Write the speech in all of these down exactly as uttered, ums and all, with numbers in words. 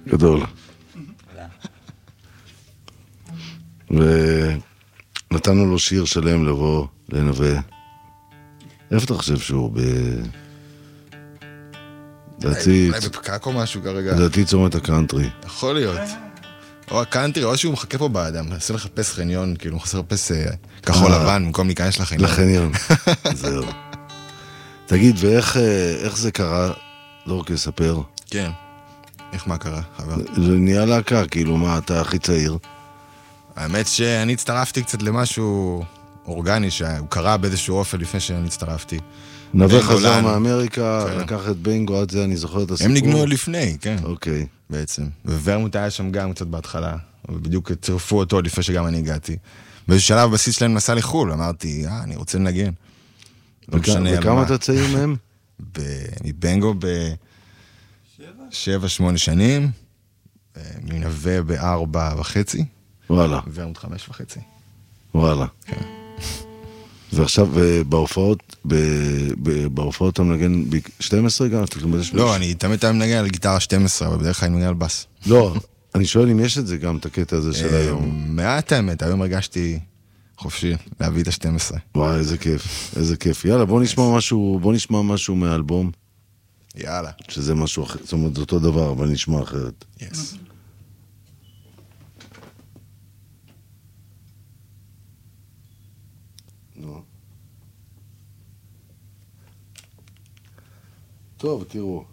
גדול. ונתנו לו שיר שלם לבוא, לנווה. איפה אתה חושב שהוא? ב... אולי בפקק או משהו כרגע. לדעתי צומת הקאנטרי. יכול להיות. או הקאנטרי, או שהוא מחכה פה באדם, מנסה לחפש חניון, כאילו הוא חסר לחפש כחול לבן, במקום להיכנס לחניון. לחניון, זהו. תגיד, ואיך זה קרה? לא רק לספר. כן. איך מה קרה, חבר? זה נהיה להקה, כאילו, מה, אתה הכי צעיר? האמת שאני הצטרפתי קצת למשהו אורגני, שהוא קרה באיזשהו אופן לפני שאני הצטרפתי. נווה חזר מאמריקה, לקח את בינגו, עד זה אני זוכר את הסיפור. הם ניגנו לפני, כן. אוקיי. בעצם. וורמוט היה שם גם קצת בהתחלה, ובדיוק צירפו אותו לפני שגם אני הגעתי. באיזשהו שלב הבסיס שלהם נסע לחול, אמרתי, אה, אני רוצה לנגן. וכמה אתה צעיר מהם? מבנגו בשבע, שמונה שנים, מנווה בארבע וחצי. וואלה. ורמוט חמש וחצי. וואלה. כן. ועכשיו בהופעות, בהופעות אתה מנגן ב-שתים עשרה גם? לא, אני תמיד תמיד מנגן על גיטרה שתים עשרה, אבל בדרך כלל אני מנגן על בס. לא, אני שואל אם יש את זה גם, את הקטע הזה של היום. מעט האמת, היום הרגשתי חופשי להביא את ה-שתים עשרה. וואי, איזה כיף, איזה כיף. יאללה, בוא נשמע משהו, בוא נשמע משהו מהאלבום. יאללה. שזה משהו אחר, זאת אומרת, זה אותו דבר, אבל נשמע אחרת. יס. טוב, תראו.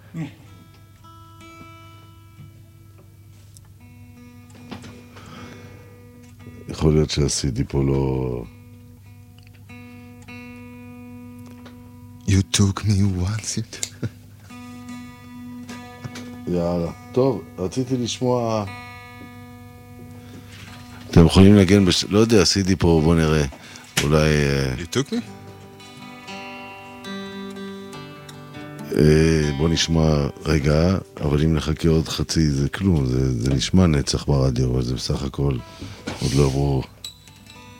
יכול להיות שעשיתי פה לא... You took me once it... יאללה. טוב, רציתי לשמוע... אתם יכולים לגן בש... לא יודע, עשיתי פה, בוא נראה. אולי... You took me? בוא נשמע רגע, אבל אם נחכה עוד חצי זה כלום, זה, זה נשמע נצח ברדיו, אבל זה בסך הכל עוד לא עברו